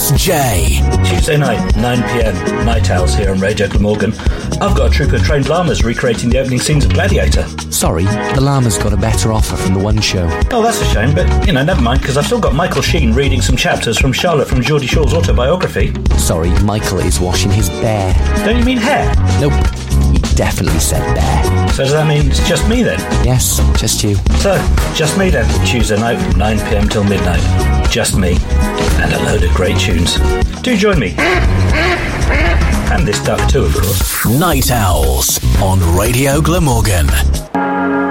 Chris J. Tuesday night, 9pm, Night Owls here on Radio Glamorgan. I've got a troupe of trained llamas recreating the opening scenes of Gladiator. Sorry, the llama's got a better offer from the One Show. Oh, that's a shame, but, never mind, because I've still got Michael Sheen reading some chapters from Charlotte from Geordie Shaw's autobiography. Sorry, Michael is washing his bear. Don't you mean hair? Nope, he definitely said bear. So does that mean it's just me then? Yes, just you. So, just me then. Tuesday night from 9pm till midnight. Just me. And a load of great tunes. Do join me. And this duck too, of course. Night Owls on Radio Glamorgan.